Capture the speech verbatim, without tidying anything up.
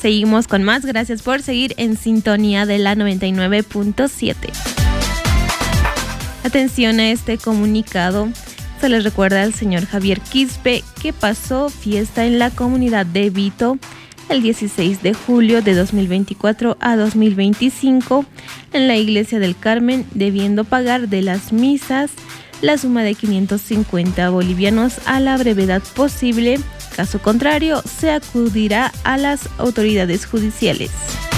Seguimos con más. Gracias por seguir en sintonía de la noventa y nueve punto siete. Atención a este comunicado. Se les recuerda al señor Javier Quispe que pasó fiesta en la comunidad de Vito el dieciséis de julio de dos mil veinticuatro a dos mil veinticinco en la Iglesia del Carmen, debiendo pagar de las misas la suma de quinientos cincuenta bolivianos a la brevedad posible. Caso contrario, se acudirá a las autoridades judiciales.